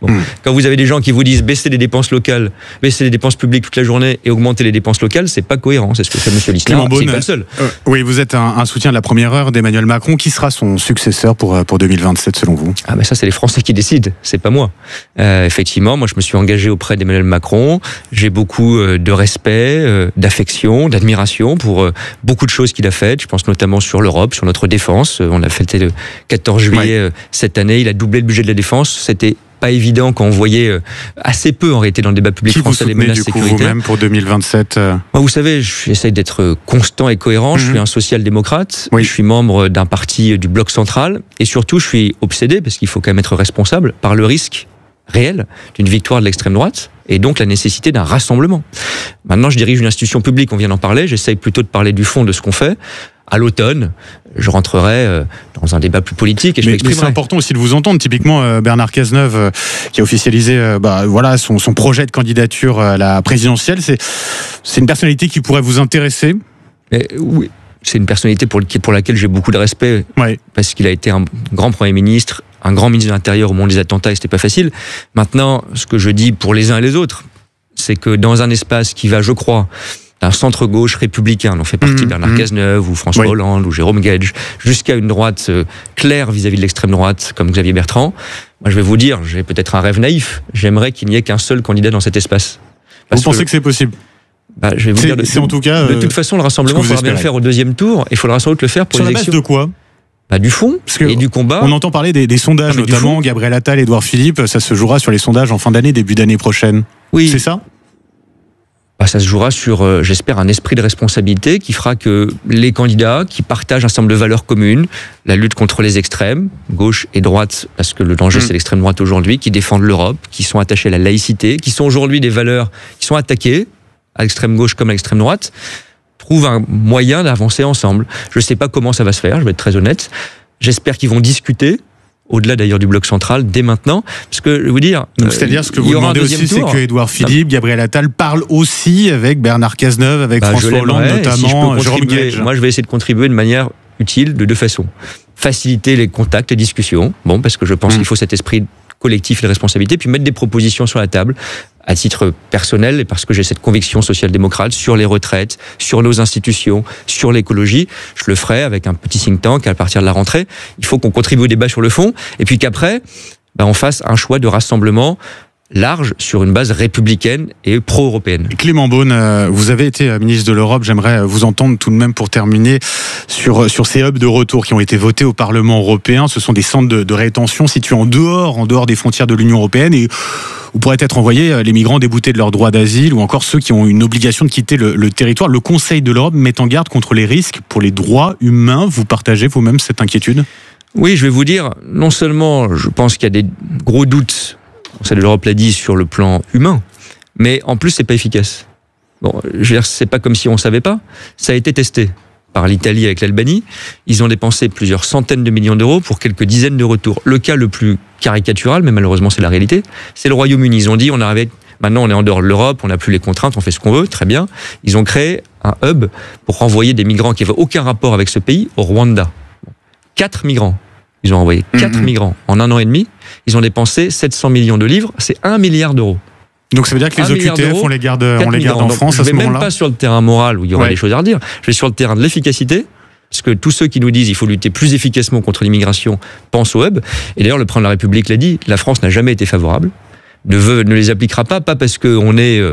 Bon. Quand vous avez des gens qui vous disent baisser les dépenses locales, baisser les dépenses publiques toute la journée et augmenter les dépenses locales, c'est pas cohérent. C'est ce que fait M. Lisnard, c'est pas le seul. Oui, vous êtes un soutien de la première heure d'Emmanuel Macron. Qui sera son successeur pour 2027 selon vous? Ah ben ça, c'est les Français qui décident, c'est pas moi. Effectivement, moi je me suis engagé auprès d'Emmanuel Macron. J'ai beaucoup de respect, d'affection, d'admiration pour beaucoup de choses qu'il a faites. Je pense notamment sur l'Europe, sur notre défense. On a fêté le 14 juillet cette année. Il a doublé le budget de la défense. C'était pas évident quand on voyait assez peu en réalité dans le débat public français les menaces sécuritaires. Qui vous soutenez vous-même pour 2027 Moi, vous savez, j'essaye d'être constant et cohérent. Je suis un social-démocrate. Je suis membre d'un parti du bloc central. Et surtout, je suis obsédé, parce qu'il faut quand même être responsable, par le risque réel d'une victoire de l'extrême droite et donc la nécessité d'un rassemblement. Maintenant, je dirige une institution publique, on vient d'en parler. J'essaye plutôt de parler du fond de ce qu'on fait. À l'automne, je rentrerai dans un débat plus politique et je m'exprimerai. Mais c'est important aussi de vous entendre. Typiquement, Bernard Cazeneuve, qui a officialisé son projet de candidature à la présidentielle, c'est une personnalité qui pourrait vous intéresser? Oui, c'est une personnalité pour laquelle j'ai beaucoup de respect, parce qu'il a été un grand Premier ministre, un grand ministre de l'Intérieur au moment des attentats, et c'était pas facile. Maintenant, ce que je dis pour les uns et les autres, c'est que dans un espace qui va, je crois, d'un centre-gauche républicain, dont fait partie Bernard Cazeneuve, ou François Hollande, ou Jérôme Guedj, jusqu'à une droite claire vis-à-vis de l'extrême droite, comme Xavier Bertrand, moi je vais vous dire, j'ai peut-être un rêve naïf, j'aimerais qu'il n'y ait qu'un seul candidat dans cet espace. Vous pensez que c'est possible? Je vais vous dire, c'est en tout cas, de toute façon, le rassemblement, il faudra bien le faire au deuxième tour, et il faudra sans doute le faire pour l'élection. Sur la base de quoi? Du fond et du combat. On entend parler des sondages, notamment Gabriel Attal, Édouard Philippe, ça se jouera sur les sondages en fin d'année, début d'année prochaine. Oui. C'est ça? Ça se jouera sur, j'espère, un esprit de responsabilité qui fera que les candidats qui partagent un certain nombre de valeurs communes, la lutte contre les extrêmes, gauche et droite, parce que le danger c'est l'extrême droite aujourd'hui, qui défendent l'Europe, qui sont attachés à la laïcité, qui sont aujourd'hui des valeurs qui sont attaquées, à l'extrême gauche comme à l'extrême droite, trouvent un moyen d'avancer ensemble. Je ne sais pas comment ça va se faire, je vais être très honnête. J'espère qu'ils vont discuter, au-delà d'ailleurs du bloc central, dès maintenant. Parce que, je vais vous dire... c'est-à-dire, ce que vous demandez aussi, c'est que Édouard Philippe, Gabriel Attal parlent aussi avec Bernard Cazeneuve, avec François Hollande notamment, Jérôme Guedj. Moi, je vais essayer de contribuer de manière utile, de deux façons. Faciliter les contacts, les discussions, parce que je pense qu'il faut cet esprit collectif et de responsabilité, puis mettre des propositions sur la table, à titre personnel, et parce que j'ai cette conviction social-démocrate sur les retraites, sur nos institutions, sur l'écologie. Je le ferai avec un petit think tank à partir de la rentrée. Il faut qu'on contribue au débat sur le fond, et puis qu'après, on fasse un choix de rassemblement large sur une base républicaine et pro-européenne. Clément Beaune, vous avez été ministre de l'Europe. J'aimerais vous entendre tout de même pour terminer sur ces hubs de retour qui ont été votés au Parlement européen. Ce sont des centres de rétention situés en dehors des frontières de l'Union européenne, et où pourraient être envoyés les migrants déboutés de leur droit d'asile, ou encore ceux qui ont une obligation de quitter le territoire. Le Conseil de l'Europe met en garde contre les risques pour les droits humains. Vous partagez vous-même cette inquiétude? Oui, je vais vous dire, non seulement je pense qu'il y a des gros doutes, le Conseil de l'Europe l'a dit, sur le plan humain, mais en plus c'est pas efficace. Je veux dire, c'est pas comme si on savait pas. Ça a été testé par l'Italie avec l'Albanie. Ils ont dépensé plusieurs centaines de millions d'euros pour quelques dizaines de retours. Le cas le plus caricatural, mais malheureusement c'est la réalité, c'est le Royaume-Uni. Ils ont dit, maintenant on est en dehors de l'Europe, on n'a plus les contraintes, on fait ce qu'on veut, très bien. Ils ont créé un hub pour renvoyer des migrants qui n'avaient aucun rapport avec ce pays au Rwanda. 4 migrants. Ils ont envoyé 4 migrants en 1 an et demi. Ils ont dépensé 700 millions de livres, c'est 1 milliard d'euros. Donc ça veut dire que les OQTF, on les garde en France à ce moment-là? Je ne vais même pas sur le terrain moral où il y aura des choses à redire. Je vais sur le terrain de l'efficacité, parce que tous ceux qui nous disent qu'il faut lutter plus efficacement contre l'immigration pensent au hub. Et d'ailleurs, le président de la République l'a dit, la France n'a jamais été favorable, ne les appliquera pas parce qu'on est...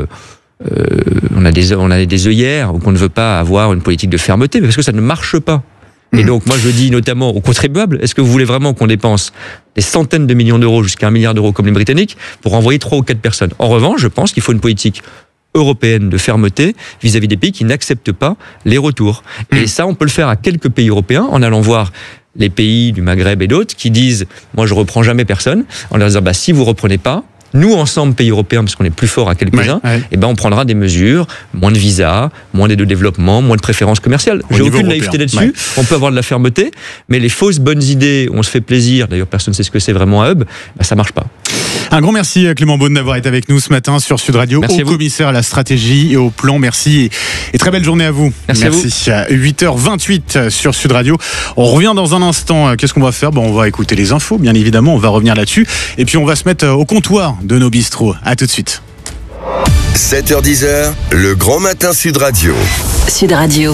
on a des œillères, ou qu'on ne veut pas avoir une politique de fermeté, mais parce que ça ne marche pas. Et donc, moi, je dis notamment aux contribuables, est-ce que vous voulez vraiment qu'on dépense des centaines de millions d'euros jusqu'à 1 milliard d'euros comme les Britanniques pour envoyer 3 ou 4 personnes? En revanche, je pense qu'il faut une politique européenne de fermeté vis-à-vis des pays qui n'acceptent pas les retours. Et ça, on peut le faire à quelques pays européens en allant voir les pays du Maghreb et d'autres qui disent, moi, je reprends jamais personne, en leur disant, si vous reprenez pas, nous ensemble, pays européens, parce qu'on est plus fort à quelques-uns, et ben on prendra des mesures, moins de visas, moins d'aide au développement, moins de préférences commerciales. J'ai aucune naïveté là-dessus. On peut avoir de la fermeté, mais les fausses bonnes idées, on se fait plaisir, d'ailleurs personne ne sait ce que c'est vraiment un hub, ben ça marche pas. Un grand merci Clément Beaune d'avoir été avec nous ce matin sur Sud Radio, au commissaire à la stratégie et au plan. Merci et très belle journée à vous. Merci. À vous. 8h28 sur Sud Radio. On revient dans un instant. Qu'est-ce qu'on va faire ? On va écouter les infos, bien évidemment. On va revenir là-dessus. Et puis on va se mettre au comptoir de nos bistrots. À tout de suite. 7h10, le grand matin Sud Radio. Sud Radio.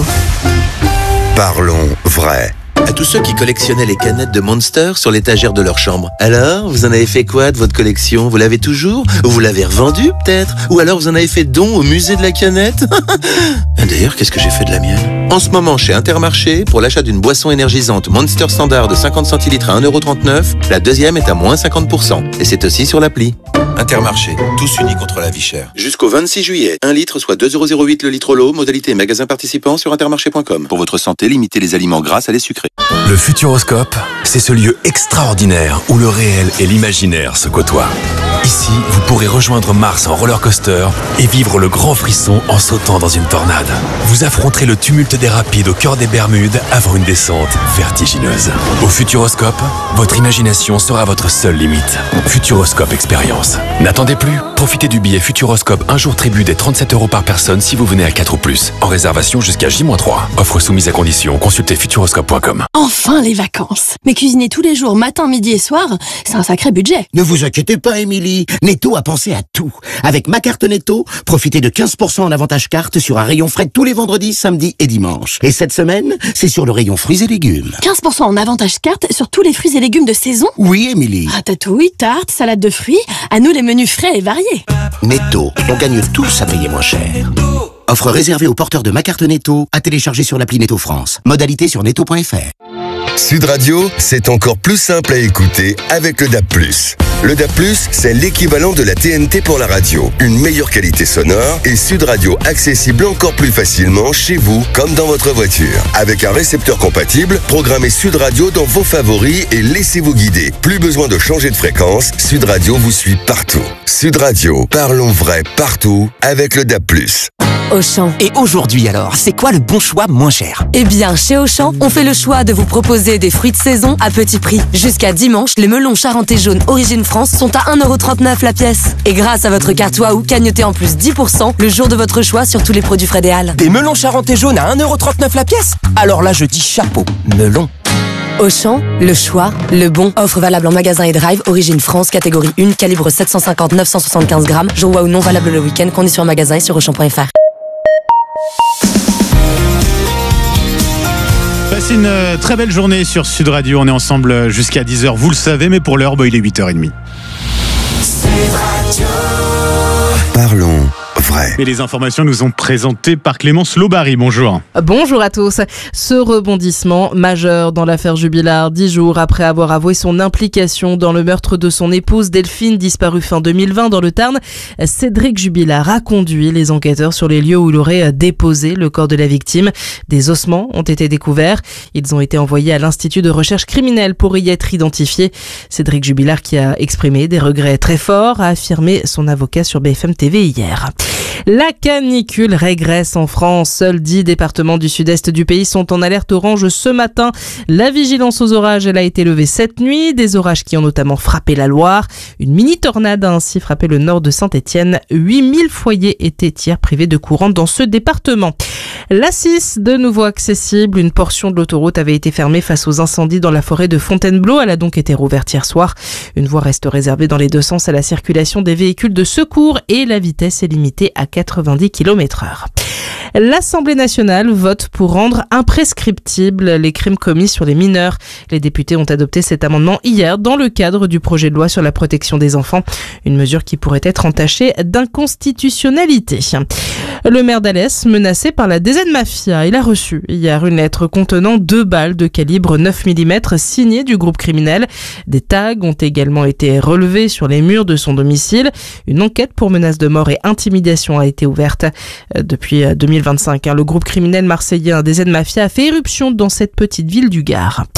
Parlons vrai. À tous ceux qui collectionnaient les canettes de Monster sur l'étagère de leur chambre. Alors, vous en avez fait quoi de votre collection ? Vous l'avez toujours ? Ou vous l'avez revendue peut-être ? Ou alors vous en avez fait don au musée de la canette ? D'ailleurs, qu'est-ce que j'ai fait de la mienne ? En ce moment, chez Intermarché, pour l'achat d'une boisson énergisante Monster Standard de 50 centilitres à 1,39€, la deuxième est à moins 50%. Et c'est aussi sur l'appli. Intermarché, tous unis contre la vie chère. Jusqu'au 26 juillet, 1 litre soit 2,08€ le litre l'eau, modalité magasin participant sur intermarché.com. Pour votre santé, limitez les aliments gras à les sucrés. Le Futuroscope, c'est ce lieu extraordinaire où le réel et l'imaginaire se côtoient. Ici, vous pourrez rejoindre Mars en roller coaster et vivre le grand frisson en sautant dans une tornade. Vous affronterez le tumulte des rapides au cœur des Bermudes avant une descente vertigineuse. Au Futuroscope, votre imagination sera votre seule limite. Futuroscope Expérience. N'attendez plus, profitez du billet Futuroscope un jour tribu des 37€ par personne si vous venez à 4 ou plus. En réservation jusqu'à J-3. Offre soumise à condition, consultez futuroscope.com. Enfin les vacances. Mais cuisiner tous les jours, matin, midi et soir, c'est un sacré budget. Ne vous inquiétez pas, Émilie. Netto a pensé à tout. Avec ma carte Netto, profitez de 15% en avantage carte sur un rayon frais tous les vendredis, samedis et dimanches. Et cette semaine, c'est sur le rayon fruits et légumes. 15% en avantage carte sur tous les fruits et légumes de saison ? Oui, Émilie. Ratatouille, tarte, salade de fruits, à nous les menus frais et variés. Netto, on gagne tous à payer moins cher. Offre réservée aux porteurs de ma carte Netto, à télécharger sur l'appli Netto France. Modalité sur netto.fr. Sud Radio, c'est encore plus simple à écouter avec le DAB+. Le DAB+, c'est l'équivalent de la TNT pour la radio. Une meilleure qualité sonore et Sud Radio accessible encore plus facilement chez vous comme dans votre voiture. Avec un récepteur compatible, programmez Sud Radio dans vos favoris et laissez-vous guider. Plus besoin de changer de fréquence, Sud Radio vous suit partout. Sud Radio, parlons vrai partout avec le DAB+. Auchan. Et aujourd'hui alors, c'est quoi le bon choix moins cher ? Eh bien, chez Auchan, on fait le choix de vous proposer des fruits de saison à petit prix. Jusqu'à dimanche, les melons charentais jaunes Origine France sont à 1,39€ la pièce. Et grâce à votre carte Waouh, cagnotez en plus 10% le jour de votre choix sur tous les produits frais des Halles. Des melons charentais jaunes à 1,39€ la pièce ? Alors là, je dis chapeau, melon. Auchan, le choix, le bon. Offre valable en magasin et drive, Origine France, catégorie 1, calibre 750-975 grammes. Jour Waouh non valable le week-end, conditions en magasin et sur Auchan.fr. Passez une très belle journée sur Sud Radio. On est ensemble jusqu'à 10h, vous le savez, mais pour l'heure, il est 8h30. Parlons vrai. Et les informations nous sont présentées par Clémence Lobary. Bonjour. Bonjour à tous. Ce rebondissement majeur dans l'affaire Jubilard, 10 jours après avoir avoué son implication dans le meurtre de son épouse Delphine, disparue fin 2020 dans le Tarn, Cédric Jubilard a conduit les enquêteurs sur les lieux où il aurait déposé le corps de la victime. Des ossements ont été découverts. Ils ont été envoyés à l'Institut de recherche criminelle pour y être identifiés. Cédric Jubilard, qui a exprimé des regrets très forts, a affirmé son avocat sur BFM TV hier. La canicule régresse en France. Seuls 10 départements du sud-est du pays sont en alerte orange ce matin. La vigilance aux orages, elle a été levée cette nuit. Des orages qui ont notamment frappé la Loire. Une mini-tornade a ainsi frappé le nord de Saint-Étienne. 8000 foyers étaient hier privés de courant dans ce département. La 6, de nouveau accessible. Une portion de l'autoroute avait été fermée face aux incendies dans la forêt de Fontainebleau. Elle a donc été rouverte hier soir. Une voie reste réservée dans les deux sens à la circulation des véhicules de secours et la vitesse est limitée à 90 km/h. L'Assemblée nationale vote pour rendre imprescriptibles les crimes commis sur les mineurs. Les députés ont adopté cet amendement hier dans le cadre du projet de loi sur la protection des enfants. Une mesure qui pourrait être entachée d'inconstitutionnalité. Le maire d'Alès, menacé par la DZ Mafia, il a reçu hier une lettre contenant 2 balles de calibre 9 mm signées du groupe criminel. Des tags ont également été relevés sur les murs de son domicile. Une enquête pour menace de mort et intimidation a été ouverte. Depuis 2025, le groupe criminel marseillais DZ Mafia a fait éruption dans cette petite ville du Gard.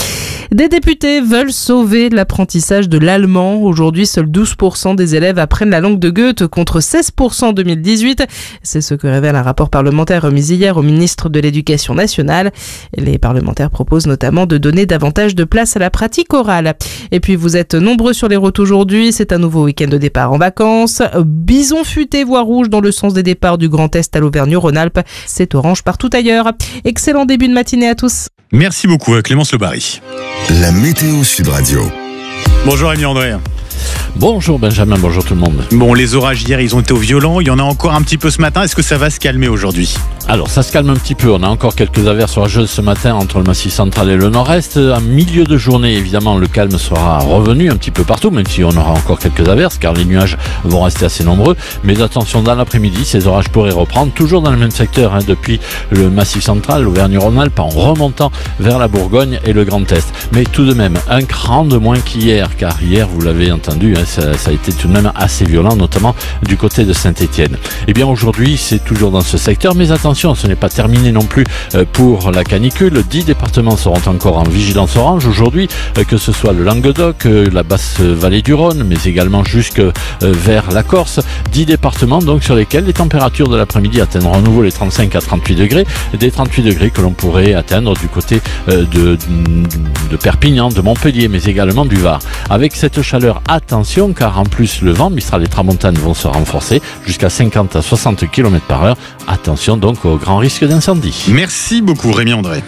Des députés veulent sauver l'apprentissage de l'allemand. Aujourd'hui, seuls 12% des élèves apprennent la langue de Goethe contre 16% en 2018. C'est ce que révèle un rapport parlementaire remis hier au ministre de l'Éducation nationale. Les parlementaires proposent notamment de donner davantage de place à la pratique orale. Et puis vous êtes nombreux sur les routes aujourd'hui. C'est un nouveau week-end de départ en vacances. Bison futé, voie rouge dans le sens des départs du Grand Est à l'Auvergne-Rhône-Alpes. C'est orange partout ailleurs. Excellent début de matinée à tous. Merci beaucoup Clémence Lebary. La météo Sud Radio. Bonjour Rémi André. Bonjour Benjamin, bonjour tout le monde. Bon, les orages hier, ils ont été violents. Il y en a encore un petit peu ce matin. Est-ce que ça va se calmer aujourd'hui ? Alors, ça se calme un petit peu. On a encore quelques averses orageuses ce matin entre le Massif central et le nord-est. En milieu de journée, évidemment, le calme sera revenu un petit peu partout, même si on aura encore quelques averses, car les nuages vont rester assez nombreux. Mais attention, dans l'après-midi, ces orages pourraient reprendre, toujours dans le même secteur, depuis le Massif central, l'Auvergne-Rhône-Alpes, en remontant vers la Bourgogne et le Grand Est. Mais tout de même, un cran de moins qu'hier, car hier, vous l'avez entendu, ça a été tout de même assez violent, notamment du côté de Saint-Étienne. Et bien aujourd'hui, c'est toujours dans ce secteur, mais attention, ce n'est pas terminé non plus pour la canicule. 10 départements seront encore en vigilance orange aujourd'hui, que ce soit le Languedoc, la basse vallée du Rhône, mais également jusque vers la Corse. 10 départements donc sur lesquels les températures de l'après-midi atteindront à nouveau les 35 à 38 degrés, des 38 degrés que l'on pourrait atteindre du côté de Perpignan, de Montpellier, mais également du Var. Avec cette chaleur, attention, car en plus le vent, Mistral et Tramontane vont se renforcer jusqu'à 50 à 60 km/h. Attention donc au grand risque d'incendie. Merci beaucoup Rémi André.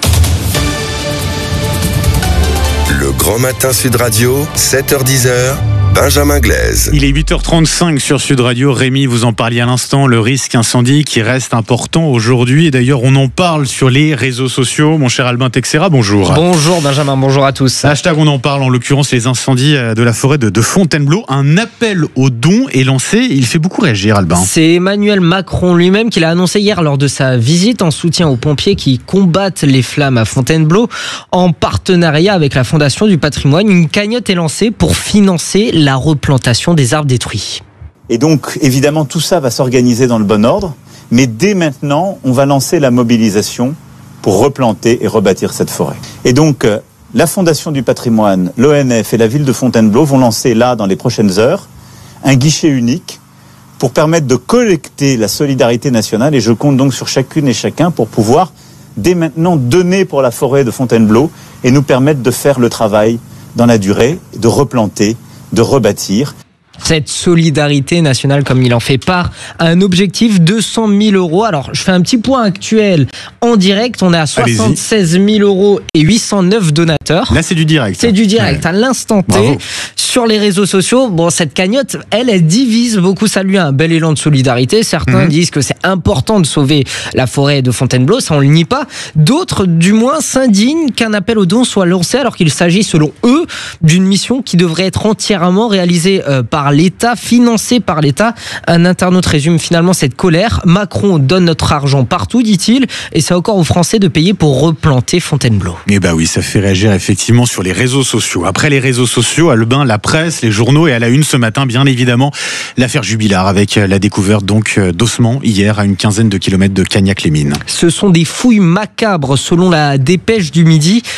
Le Grand Matin Sud Radio, 7h-10h, Benjamin Glaise. Il est 8h35 sur Sud Radio. Rémi, vous en parliez à l'instant, le risque incendie qui reste important aujourd'hui. Et d'ailleurs, on en parle sur les réseaux sociaux. Mon cher Albin Texera, bonjour. Bonjour Benjamin, bonjour à tous. Hashtag on en parle, en l'occurrence les incendies de la forêt de Fontainebleau. Un appel aux dons est lancé. Il fait beaucoup réagir, Albin. C'est Emmanuel Macron lui-même qui l'a annoncé hier lors de sa visite en soutien aux pompiers qui combattent les flammes à Fontainebleau. En partenariat avec la Fondation du Patrimoine, une cagnotte est lancée pour financer la replantation des arbres détruits. Et donc, évidemment, tout ça va s'organiser dans le bon ordre, mais dès maintenant, on va lancer la mobilisation pour replanter et rebâtir cette forêt. Et donc, la Fondation du Patrimoine, l'ONF et la ville de Fontainebleau vont lancer là, dans les prochaines heures, un guichet unique pour permettre de collecter la solidarité nationale, et je compte donc sur chacune et chacun pour pouvoir, dès maintenant, donner pour la forêt de Fontainebleau et nous permettre de faire le travail dans la durée, de replanter, de rebâtir. Cette solidarité nationale, comme il en fait part, a un objectif 200 000 euros. Alors, je fais un petit point actuel en direct. On est à 76 000 euros et 809 donateurs. Là, c'est du direct. C'est du direct, à l'instant T. Bravo. Sur les réseaux sociaux, bon, cette cagnotte, elle divise beaucoup. Ça lui a un bel élan de solidarité. Certains disent que c'est important de sauver la forêt de Fontainebleau. Ça, on le nie pas. D'autres, du moins, s'indignent qu'un appel aux dons soit lancé alors qu'il s'agit, selon eux, d'une mission qui devrait être entièrement réalisée par l'État, financée par l'État. Un internaute résume finalement cette colère. Macron donne notre argent partout, dit-il, et c'est encore aux Français de payer pour replanter Fontainebleau. Eh ben oui, ça fait réagir effectivement sur les réseaux sociaux. Après les réseaux sociaux, Albin, la presse, les journaux et à la une ce matin, bien évidemment, l'affaire Jubilard avec la découverte donc d'ossements hier à une quinzaine de kilomètres de Cagnac-les-Mines. Ce sont des fouilles macabres selon la dépêche du Midi.